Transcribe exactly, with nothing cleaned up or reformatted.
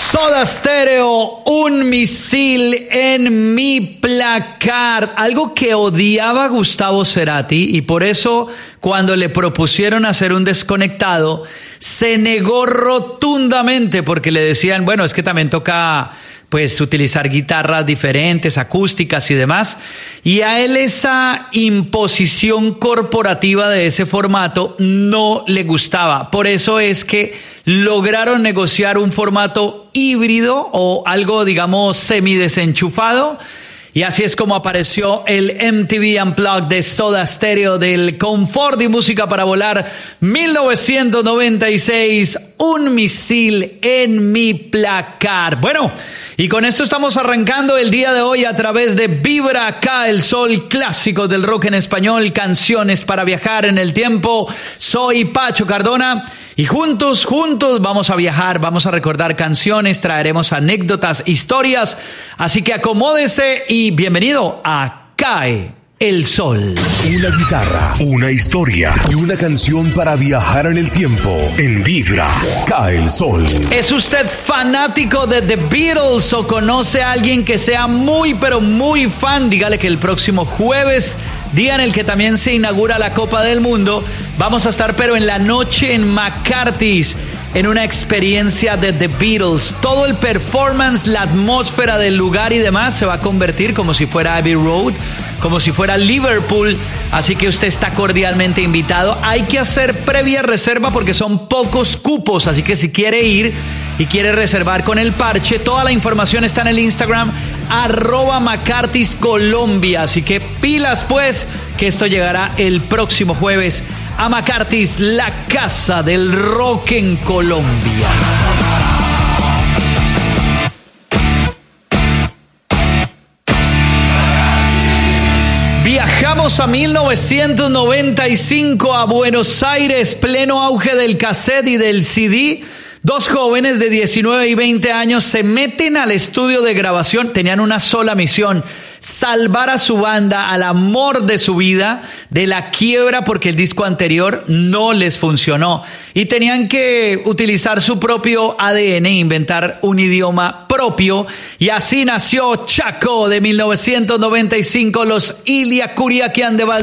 Soda Stereo, un misil en mi placar. Algo que odiaba Gustavo Cerati, y por eso cuando le propusieron hacer un desconectado, se negó rotundamente porque le decían, bueno, es que también toca pues utilizar guitarras diferentes, acústicas y demás. Y a él esa imposición corporativa de ese formato no le gustaba. Por eso es que lograron negociar un formato híbrido o algo, digamos, semidesenchufado. Y así es como apareció el M T V Unplugged de Soda Stereo del Confort y Música para Volar mil novecientos noventa y seis, un misil en mi placar. Bueno, y con esto estamos arrancando el día de hoy a través de Vibra Acá el Sol, clásicos del rock en español, canciones para viajar en el tiempo. Soy Pacho Cardona y juntos, juntos vamos a viajar, vamos a recordar canciones, traeremos anécdotas, historias, así que acomódese y bienvenido a Cae el Sol. Una guitarra, una historia y una canción para viajar en el tiempo. En Vibra, Cae el Sol. ¿Es usted fanático de The Beatles o conoce a alguien que sea muy pero muy fan? Dígale que el próximo jueves, día en el que también se inaugura la Copa del Mundo, vamos a estar pero en la noche en McCarthy's, en una experiencia de The Beatles. Todo el performance, la atmósfera del lugar y demás se va a convertir como si fuera Abbey Road, como si fuera Liverpool, así que usted está cordialmente invitado. Hay que hacer previa reserva porque son pocos cupos, así que si quiere ir y quiere reservar con el parche, toda la información está en el Instagram arroba McCarthy's Colombia, así que pilas pues, que esto llegará el próximo jueves a McCarthy's, la casa del rock en Colombia. Viajamos a mil novecientos noventa y cinco a Buenos Aires, pleno auge del cassette y del C D. Dos jóvenes de diecinueve y veinte años se meten al estudio de grabación. Tenían una sola misión: salvar a su banda, al amor de su vida, de la quiebra porque el disco anterior no les funcionó. Y tenían que utilizar su propio A D N, inventar un idioma propio. Y así nació Chaco de mil novecientos noventa y cinco, los Ilia Curiaquian de Val